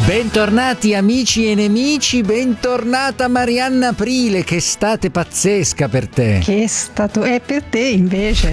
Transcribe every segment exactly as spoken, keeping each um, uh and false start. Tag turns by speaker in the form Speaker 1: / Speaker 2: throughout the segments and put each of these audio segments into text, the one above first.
Speaker 1: Bentornati amici e nemici, bentornata Marianna Aprile, che estate pazzesca per te.
Speaker 2: Che stato è per te invece?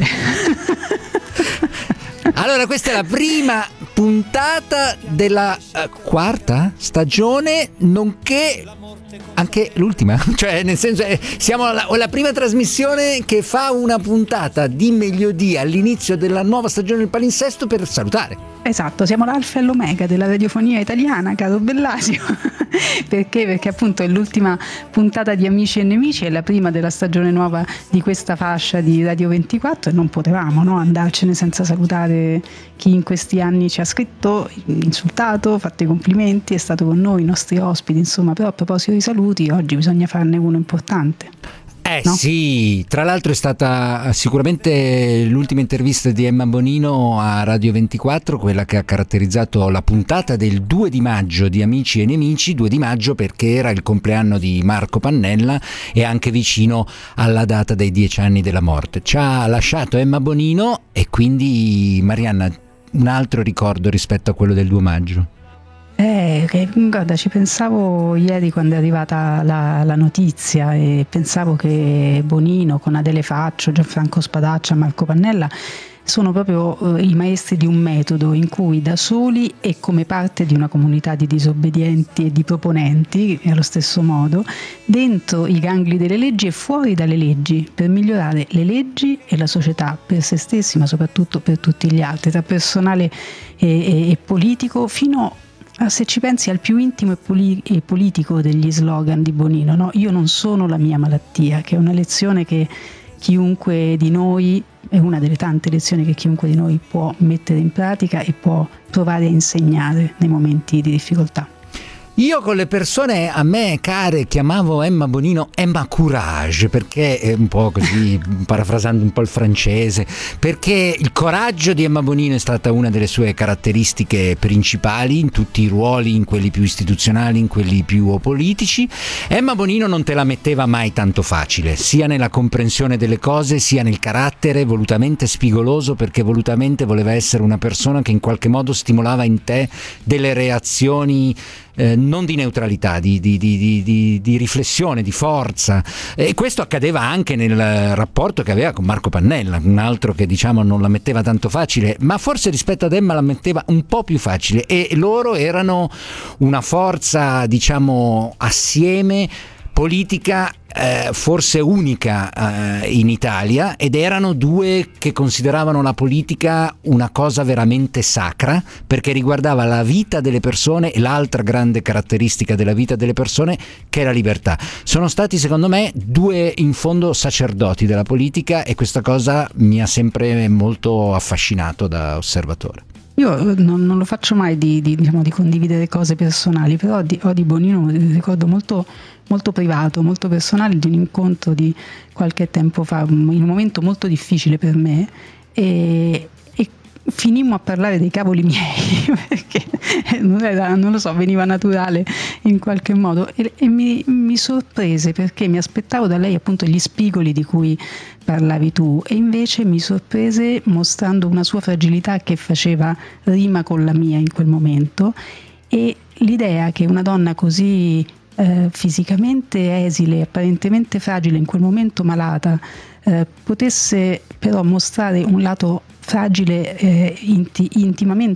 Speaker 1: Allora, questa è la prima puntata della uh, quarta stagione, nonché anche l'ultima, cioè nel senso eh, siamo alla, la prima trasmissione che fa una puntata di mediodì all'inizio della nuova stagione del palinsesto per salutare.
Speaker 2: Esatto, siamo l'alfa e l'omega della radiofonia italiana, caro Bellasio. Perché? Perché appunto è l'ultima puntata di Amici e Nemici, è la prima della stagione nuova di questa fascia di Radio ventiquattro e non potevamo, no, andarcene senza salutare chi in questi anni ci ha scritto, insultato, fatto i complimenti, è stato con noi, i nostri ospiti, insomma. Però a proposito di saluti, oggi bisogna farne uno importante.
Speaker 1: Eh
Speaker 2: no?
Speaker 1: Sì, tra l'altro è stata sicuramente l'ultima intervista di Emma Bonino a Radio ventiquattro, quella che ha caratterizzato la puntata del due di maggio di Amici e Nemici, due di maggio perché era il compleanno di Marco Pannella e anche vicino alla data dei dieci anni della morte. Ci ha lasciato Emma Bonino e quindi, Marianna, un altro ricordo rispetto a quello del due maggio.
Speaker 2: Eh, che, guarda, ci pensavo ieri quando è arrivata la, la notizia e pensavo che Bonino con Adele Faccio, Gianfranco Spadaccia, Marco Pannella sono proprio eh, i maestri di un metodo in cui da soli e come parte di una comunità di disobbedienti e di proponenti, allo stesso modo, dentro i gangli delle leggi e fuori dalle leggi, per migliorare le leggi e la società per se stessi, ma soprattutto per tutti gli altri, tra personale e, e, e politico, fino a, se ci pensi, al più intimo e, poli- e politico degli slogan di Bonino, no? Io non sono la mia malattia, che è una lezione che chiunque di noi, è una delle tante lezioni che chiunque di noi può mettere in pratica e può provare a insegnare nei momenti di difficoltà.
Speaker 1: Io con le persone a me care chiamavo Emma Bonino Emma Courage, perché è un po' così, parafrasando un po' il francese, perché il coraggio di Emma Bonino è stata una delle sue caratteristiche principali in tutti i ruoli, in quelli più istituzionali, in quelli più politici. Emma Bonino non te la metteva mai tanto facile, sia nella comprensione delle cose, sia nel carattere volutamente spigoloso, perché volutamente voleva essere una persona che in qualche modo stimolava in te delle reazioni Eh, non di neutralità, di, di, di, di, di riflessione, di forza, e questo accadeva anche nel rapporto che aveva con Marco Pannella, un altro che diciamo non la metteva tanto facile, ma forse rispetto ad Emma la metteva un po' più facile, e loro erano una forza, diciamo, assieme, politica eh, forse unica eh, in Italia, ed erano due che consideravano la politica una cosa veramente sacra, perché riguardava la vita delle persone, e l'altra grande caratteristica della vita delle persone che è la libertà. Sono stati, secondo me, due in fondo sacerdoti della politica, e questa cosa mi ha sempre molto affascinato da osservatore.
Speaker 2: Io non, non lo faccio mai di, di, diciamo, di condividere cose personali, però di, ho di Bonino un ricordo molto, molto privato, molto personale, di un incontro di qualche tempo fa, in un momento molto difficile per me, e, e finimmo a parlare dei cavoli miei perché non, era, non lo so, veniva naturale in qualche modo, e, e mi, mi sorprese perché mi aspettavo da lei appunto gli spigoli di cui parlavi tu, e invece mi sorprese mostrando una sua fragilità che faceva rima con la mia in quel momento, e l'idea che una donna così eh, fisicamente esile, apparentemente fragile, in quel momento malata, eh, potesse però mostrare un lato fragile, eh, inti- intimamente